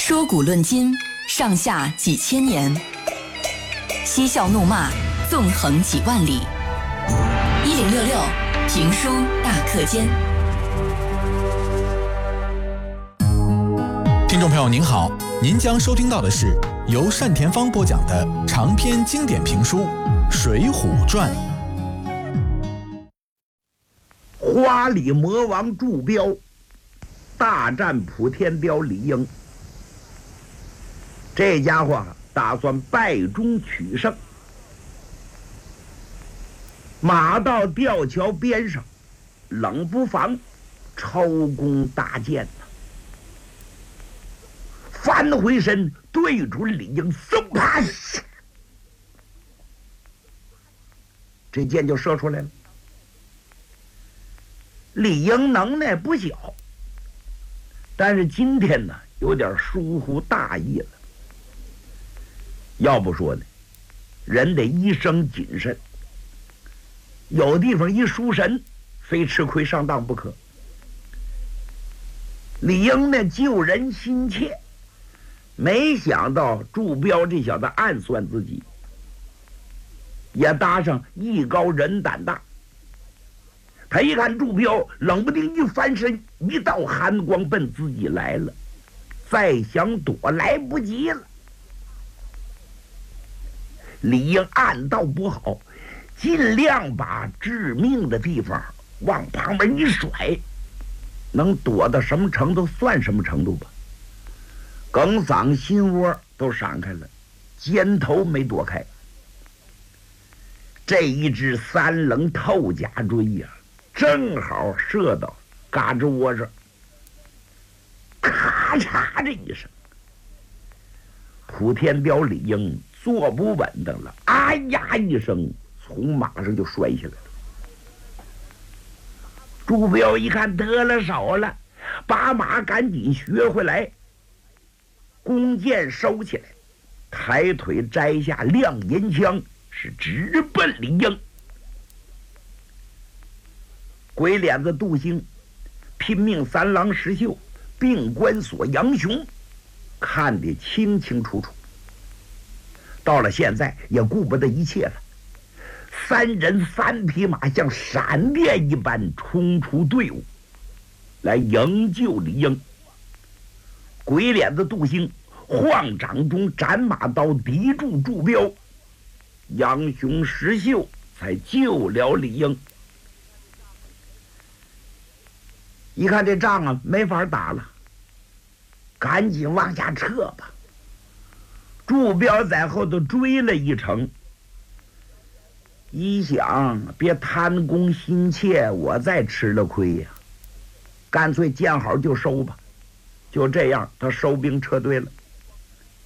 说古论今，上下几千年；嬉笑怒骂，纵横几万里。1066评书大课间。 听众朋友您好，您将收听到的是由单田芳播讲的长篇经典评书《水浒传》。 花里魔王祝彪大战普天雕李应，这家伙打算败中取胜。马到吊桥边上，冷不防抽弓搭箭呐，翻回身对准李应，嗖啪，这箭就射出来了。李应能耐不小，但是今天呢有点疏忽大意了。要不说呢，人得一生谨慎，有地方一输神，非吃亏上当不可。李应呢救人心切，没想到祝彪这小子暗算自己，也搭上艺高人胆大。他一看祝彪冷不丁一翻身，一道寒光奔自己来了，再想躲来不及了。李应暗道不好，尽量把致命的地方往旁边一甩，能躲到什么程度算什么程度吧。梗嗓心窝都闪开了，肩头没躲开。这一支三棱透甲锥呀，正好射到嘎吱窝上，咔嚓这一声，普天雕李应坐不稳当了，啊呀一声从马上就摔下来了。祝彪一看得了手了，把马赶紧学回来，弓箭收起来，抬腿摘下亮银枪，是直奔李应。鬼脸子杜兴拼命三郎石秀并关索杨雄看得清清楚楚，到了现在也顾不得一切了。三人三匹马像闪电一般冲出队伍来营救李应。鬼脸子杜兴晃掌中斩马刀抵住祝彪，杨雄石秀才救了李应。一看这仗啊没法打了，赶紧往下撤吧。祝彪在后头追了一程，一想别贪功心切，我再吃了亏呀，干脆见好就收吧。就这样，他收兵撤退了。